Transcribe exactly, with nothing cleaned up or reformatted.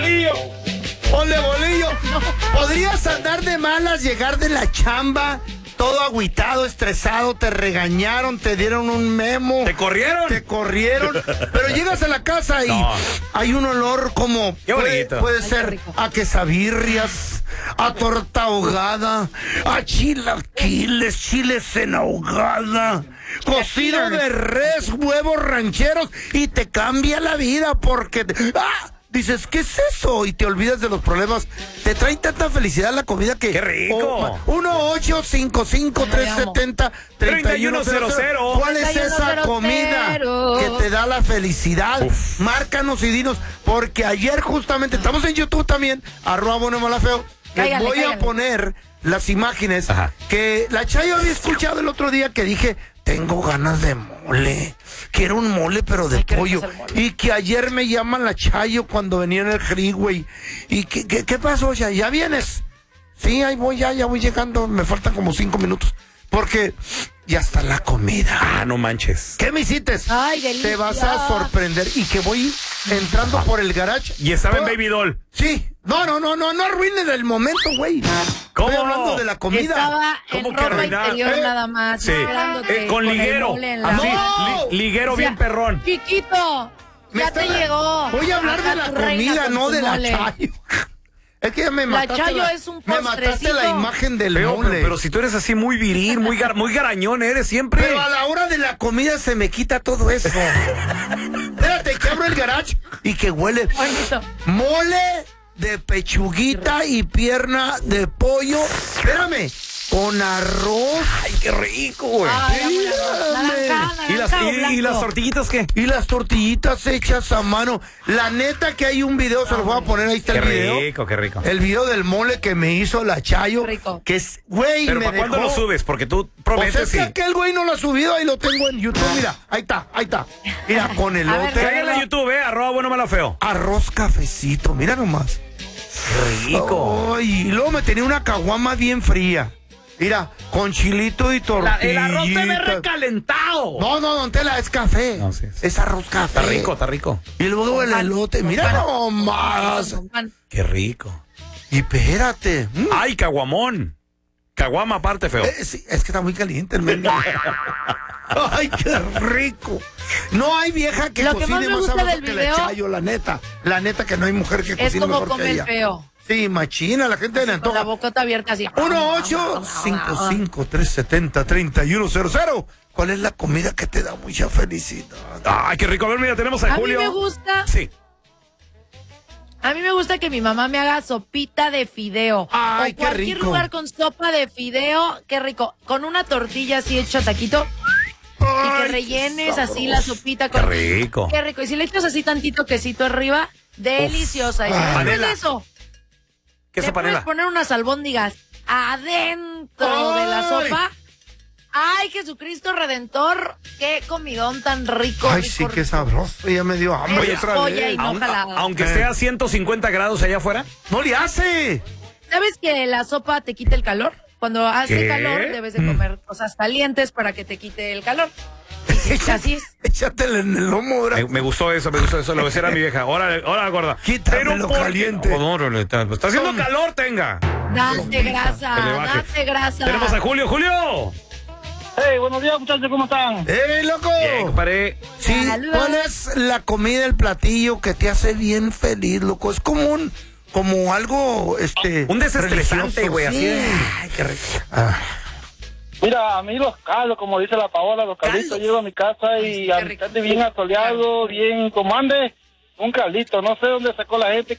bolillo. Ponle bolillo. Podrías andar de malas, llegar de la chamba, todo agüitado, estresado, te regañaron, te dieron un memo. ¿Te corrieron? Te corrieron. Pero llegas a la casa y no. hay un olor como... Qué bonito. Puede, puede Ay, ser a quesabirrias, a torta ahogada, a chilaquiles, chiles en ahogada, cocido de res, huevos rancheros, y te cambia la vida porque... Te, ¡ah! Dices, ¿qué es eso? Y te olvidas de los problemas. Te trae tanta felicidad la comida que... ¡Qué rico! uno ocho cinco cinco tres siete cero tres uno cero cero. ¿Cuál es esa comida que te da la felicidad? Uf. Márcanos y dinos, porque ayer justamente, estamos en YouTube también, arroba bueno mala feo. Les voy cállale. a poner las imágenes. Ajá. Que la Chayo había escuchado el otro día que dije, tengo ganas de mole. Quiero un mole, pero de Ay, pollo. Y que ayer me llaman la Chayo cuando venía en el freeway. ¿Y qué, qué, qué pasó, Chayo? ¿Ya vienes? Sí, ahí voy, ya, ya voy llegando. Me faltan como cinco minutos. Porque ya está la comida. Ah, no manches. ¿Qué me hiciste? Ay, delicia. Te vas a sorprender. Y que voy entrando ah. por el garage. ¿Y estaba en Baby Doll? Sí. No, no, no, no, no arruinen el momento, güey. ¿Cómo? Estoy hablando de la comida. Estaba en ¿Cómo que ropa arruinar? interior ¿Eh? nada más. Sí. Eh, con liguero. Así, No. li, liguero o sea, bien perrón. Chiquito, Me ya está... te llegó. Voy a hablar Acá de la tu reina comida, no de la mole. Chayo. Es que ya me La mataste. Chayo la, es un me postrecito. mataste la imagen del Pero, mole. pero, pero si tú eres así muy viril, muy, gar, muy garañón, eres siempre. Pero a la hora de la comida se me quita todo eso. Espérate, que abro el garage y que huele. Bonito. Mole de pechuguita y pierna de pollo. Espérame. Con arroz. Ay, qué rico, güey. Ay, naranja, ¿Y las, y, ¿Y las tortillitas qué? Y las tortillitas hechas a mano. La neta que hay un video, se los voy a poner, ahí está qué el video. Qué rico, qué rico. El video del mole que me hizo la Chayo. Rico. Que es, güey, Pero me ¿para cuándo dejó... lo subes? Porque tú prometes. O sea, es que sí. aquel güey no lo ha subido, ahí lo tengo en YouTube, mira, ahí está, ahí está. Mira, con elote. Cállale a YouTube, eh, arroba bueno mala feo. Arroz cafecito, mira nomás. Rico. Ay, y luego me tenía una caguama bien fría. Mira, con chilito y tortilla. El arroz te ve recalentado. No, no, don Tela, es café. No, sí, sí. Es arroz café. Está rico, está rico. Y luego el elote, mira nomás. Qué rico. Y espérate. Mm. Ay, caguamón. Caguama aparte, feo. Eh, sí, es que está muy caliente el menú. Ay, qué rico. No hay vieja que Lo que cocine más me más gusta sabroso del que video la Chayo, la neta. La neta que no hay mujer que Es cocine como mejor que comer ella. feo. Sí, machina, la gente le Con la antoja. bocota abierta así. uno ocho cinco cinco tres siete cero tres uno cero cero. ¿Cuál es la comida que te da mucha felicidad? Ay, qué rico. A ver, mira, tenemos a, A Julio. mí me gusta. Sí. A mí me gusta que mi mamá me haga sopita de fideo. Ay, o qué cualquier rico. lugar con sopa de fideo, qué rico. Con una tortilla así hecha taquito. Ay, y que rellenes así la sopita con. Qué rico. Qué rico. Y si le echas así tantito quesito arriba, deliciosa. Y si Ay. después de eso, ¿Qué es le puedes panela? poner unas albóndigas adentro Ay. de la sopa. Ay, Jesucristo Redentor, qué comidón tan rico. Ay, rico, sí, qué rico. sabroso. Ya me dio hambre Oye, otra oye, vez. y no Aun- jalada. a- aunque Eh. sea ciento cincuenta grados allá afuera. No le hace. ¿Sabes que la sopa te quita el calor? Cuando hace ¿Qué? calor debes de comer cosas calientes para que te quite el calor. Y sí, así es. Échatele en el lomo, ¿verdad? Me, me gustó eso, me gustó eso. Lo besé a mi vieja. Ahora, ahora gorda. Quítamelo Pero porque- caliente. No, no, no, está, está haciendo Toma. calor, tenga. Date grasa, Que le baje. date grasa. Tenemos a Julio. Julio. Hey, buenos días, muchachos, ¿cómo están? ¡Eh, loco! Bien, compadre. Sí, Saludos. ¿cuál es la comida, el platillo que te hace bien feliz, loco? Es como un, como algo, este... Un desestresante, religioso, güey, sí. así de... Ay, qué rico. Ah. Mira, a mí los caldos, como dice la Paola, los calditos, Caldos. llego a mi casa y Ay, qué rico. ande bien asoleado, bien como ande, un caldito, no sé dónde sacó la gente